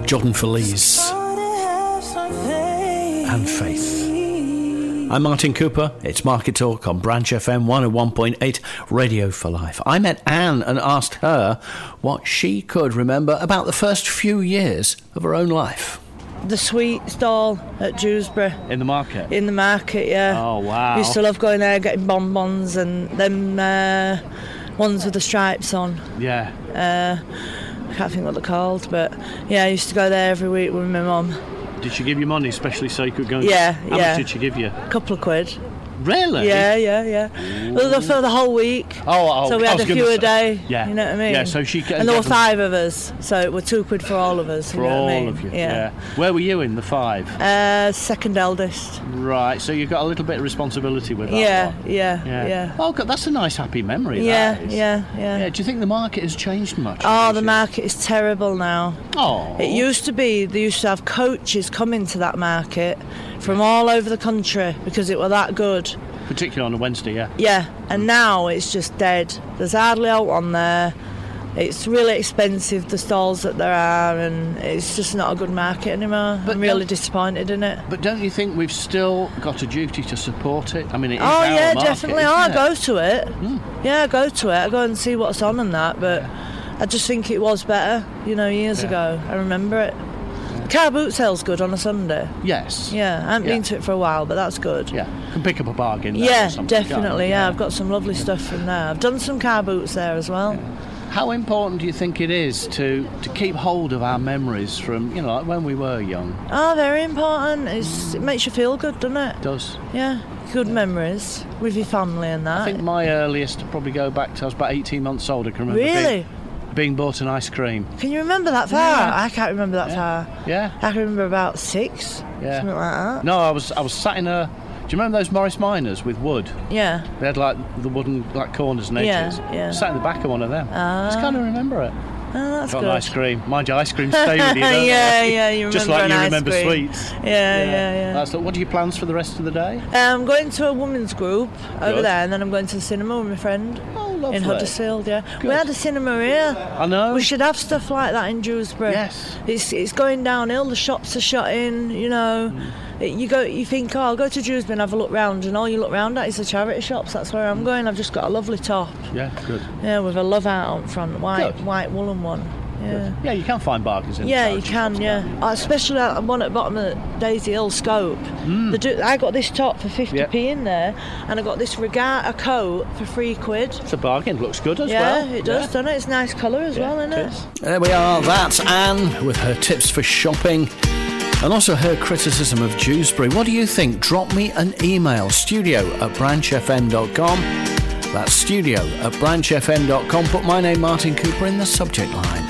Jordan Feliz and Faith. I'm Martin Cooper. It's Market Talk on Branch FM 101.8 Radio for Life. I met Anne and asked her what she could remember about the first few years of her own life. The sweet stall at Dewsbury. In the market? In the market, yeah. Oh, wow. Used to love going there, getting bonbons and them ones with the stripes on. Yeah. I can't think what they're called, but yeah, I used to go there every week with my mum. Did she give you money, especially so you could go? Yeah, How much did she give you? A couple of quid. Really? Yeah. For the whole week. Oh, so we had a few a day. Yeah. You know what I mean? Yeah, so she and there were 5 of us, so it were 2 quid for all of us. For you know all what I mean? of you. Yeah. Where were you in the 5? Second eldest. Right, so you've got a little bit of responsibility with that. Yeah. Oh, God, that's a nice, happy memory. Yeah. Do you think the market has changed much? Oh, the market is terrible now. Oh. It used to be, they used to have coaches coming to that market from all over the country because it were that good. Particularly on a Wednesday, yeah. Yeah, and now it's just dead. There's hardly out on there. It's really expensive, the stalls that there are, and it's just not a good market anymore. I'm really disappointed in it. But don't you think we've still got a duty to support it? I mean, it is our market, definitely. I go to it. Yeah, I go to it. I go and see what's on and that, but I just think it was better, years ago. I remember it. Car boot sale's good on a Sunday. Yes. Yeah, I haven't been to it for a while, but that's good. Yeah, you can pick up a bargain there. Yeah, definitely, yeah. I've got some lovely stuff from there. I've done some car boots there as well. Yeah. How important do you think it is to keep hold of our memories from, like when we were young? Oh, very important. It makes you feel good, doesn't it? It does. Yeah, good memories with your family and that. I think my earliest to probably go back to, I was about 18 months old. I can remember being bought an ice cream. Can you remember that far? Yeah. I can't remember that far. Yeah. I can remember about 6, something like that. No, I was sat in a... Do you remember those Morris Minors with wood? Yeah. They had like the wooden corners and edges. Yeah. Sat in the back of one of them. I just kind of remember it. Oh, that's got good. an ice cream. Mind you, ice cream stay with you, don't Yeah, you remember just like you remember cream. sweets. Yeah. What are your plans for the rest of the day? I'm going to a women's group over there, and then I'm going to the cinema with my friend. Oh, lovely. In Huddersfield, yeah. Good. We had a cinema here. I know. We should have stuff like that in Dewsbury. Yes. It's going downhill. The shops are shut in. You think, I'll go to Dewsbury and have a look round, and all you look round at is the charity shops. That's where I'm going. I've just got a lovely top. Yeah, good. Yeah, with a love out on front, white woolen one. Yeah. Yeah, you can find bargains in you can, shops, yeah. Especially that one at the bottom of Daisy Hill Scope. I got this top for 50p in there, and I got this regatta coat for 3 quid. It's a bargain. Looks good as well. Yeah, it does, doesn't it? It's a nice colour as well, isn't it? There we are. That's Anne with her tips for shopping and also her criticism of Dewsbury. What do you think? Drop me an email, studio@branchfm.com. That's studio@branchfm.com. Put my name, Martin Cooper, in the subject line.